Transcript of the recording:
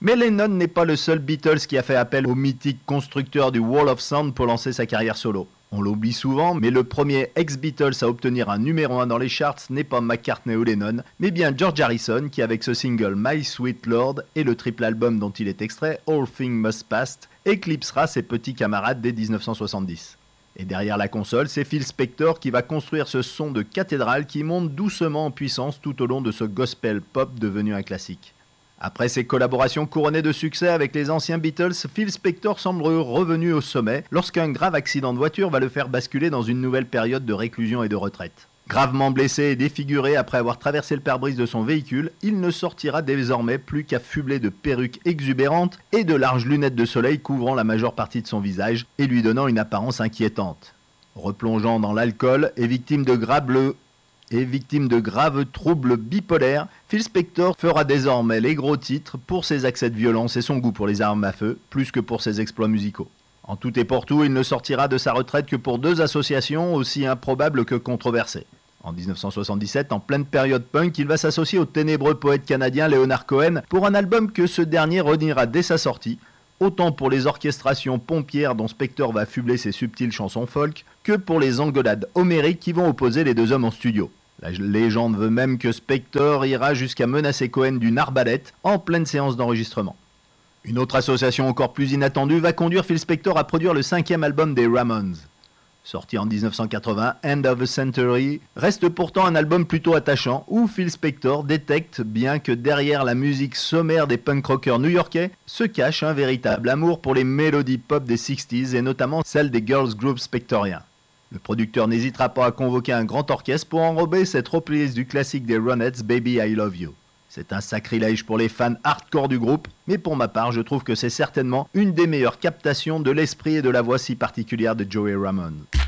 Mais Lennon n'est pas le seul Beatles qui a fait appel au mythique constructeur du Wall of Sound pour lancer sa carrière solo. On l'oublie souvent, mais le premier ex-Beatles à obtenir un numéro 1 dans les charts n'est pas McCartney ou Lennon, mais bien George Harrison qui avec ce single My Sweet Lord et le triple album dont il est extrait All Things Must Pass éclipsera ses petits camarades dès 1970. Et derrière la console, c'est Phil Spector qui va construire ce son de cathédrale qui monte doucement en puissance tout au long de ce gospel pop devenu un classique. Après ses collaborations couronnées de succès avec les anciens Beatles, Phil Spector semble revenu au sommet lorsqu'un grave accident de voiture va le faire basculer dans une nouvelle période de réclusion et de retraite. Gravement blessé et défiguré après avoir traversé le pare-brise de son véhicule, il ne sortira désormais plus qu'affublé de perruques exubérantes et de larges lunettes de soleil couvrant la majeure partie de son visage et lui donnant une apparence inquiétante. Replongeant dans l'alcool et victime de graves troubles bipolaires, Phil Spector fera désormais les gros titres pour ses accès de violence et son goût pour les armes à feu, plus que pour ses exploits musicaux. En tout et pour tout, il ne sortira de sa retraite que pour 2 associations aussi improbables que controversées. En 1977, en pleine période punk, il va s'associer au ténébreux poète canadien Leonard Cohen pour un album que ce dernier reniera dès sa sortie, autant pour les orchestrations pompières dont Spector va affubler ses subtiles chansons folk, que pour les engueulades homériques qui vont opposer les 2 hommes en studio. La légende veut même que Spector ira jusqu'à menacer Cohen d'une arbalète en pleine séance d'enregistrement. Une autre association encore plus inattendue va conduire Phil Spector à produire le 5e album des Ramones. Sorti en 1980, End of a Century reste pourtant un album plutôt attachant où Phil Spector détecte bien que derrière la musique sommaire des punk rockers new-yorkais se cache un véritable amour pour les mélodies pop des 60s et notamment celles des girls groups spectoriens. Le producteur n'hésitera pas à convoquer un grand orchestre pour enrober cette reprise du classique des Ronettes Baby I Love You. C'est un sacrilège pour les fans hardcore du groupe, mais pour ma part, je trouve que c'est certainement une des meilleures captations de l'esprit et de la voix si particulière de Joey Ramone.